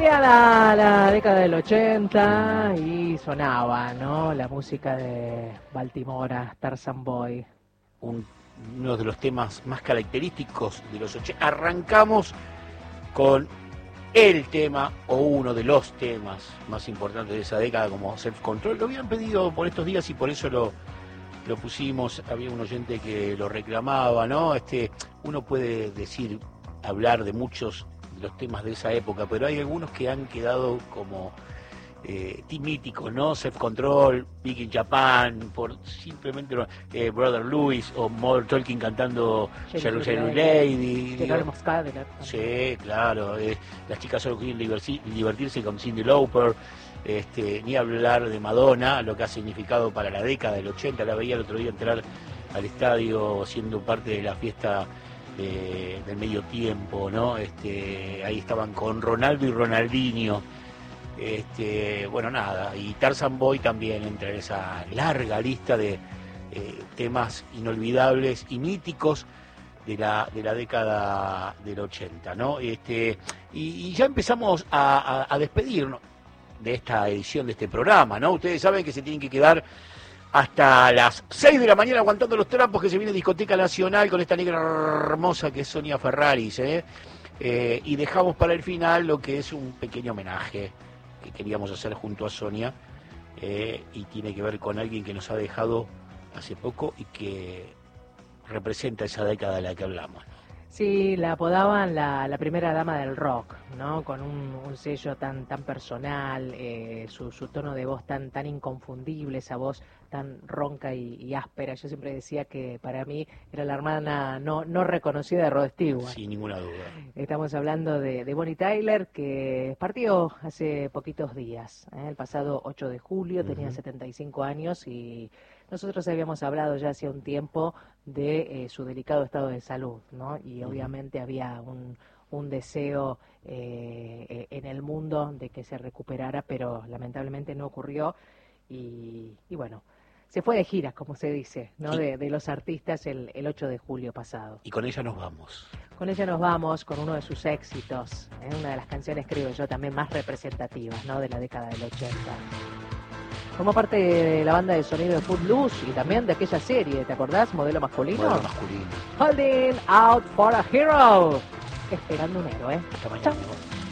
Corría la década del 80 y sonaba, ¿no? La música de Baltimora, Tarzan Boy. Uno de los temas más característicos de los 80. Arrancamos con el tema o uno de los temas más importantes de esa década como Self Control. Lo habían pedido por estos días y por eso lo pusimos. Había un oyente que lo reclamaba, ¿no? Uno puede hablar de muchos de los temas de esa época, pero hay algunos que han quedado como míticos, ¿no? Self Control, Big in Japan, por simplemente Brother Louis o Mother Talking cantando Cherry Lady. Sí, claro. Las chicas solo quieren divertirse con Cyndi Lauper. Ni hablar de Madonna, lo que ha significado para la década del 80. La veía el otro día entrar al estadio siendo parte de la fiesta del medio tiempo, ¿no? Ahí estaban con Ronaldo y Ronaldinho. Bueno, nada, y Tarzan Boy también entra en esa larga lista de temas inolvidables y míticos de la década del 80, ¿no? Y ya empezamos a despedirnos de esta edición de este programa, ¿no? Ustedes saben que se tienen que quedar hasta las 6 de la mañana aguantando los trapos, que se viene Discoteca Nacional con esta negra hermosa que es Sonia Ferraris, y dejamos para el final lo que es un pequeño homenaje que queríamos hacer junto a Sonia, y tiene que ver con alguien que nos ha dejado hace poco y que representa esa década de la que hablamos. Sí, la apodaban la primera dama del rock, ¿no? Con un sello tan personal, su tono de voz tan inconfundible, esa voz tan ronca y áspera. Yo siempre decía que para mí era la hermana no reconocida de Rod Stewart. Sin ninguna duda. Estamos hablando de Bonnie Tyler, que partió hace poquitos días, el pasado 8 de julio, tenía 75 años y nosotros habíamos hablado ya hace un tiempo de su delicado estado de salud, ¿no? Y obviamente había un deseo en el mundo de que se recuperara, pero lamentablemente no ocurrió y bueno, se fue de gira, como se dice, ¿no? De los artistas el 8 de julio pasado. Y con ella nos vamos. Con ella nos vamos, con uno de sus éxitos, una de las canciones, creo yo, también más representativas, ¿no? De la década del 80. Formó parte de la banda de sonido de Footloose y también de aquella serie, ¿te acordás? Modelo masculino. Modelo masculino. Holding Out for a Hero. Esperando un héroe. Hasta mañana. Chau.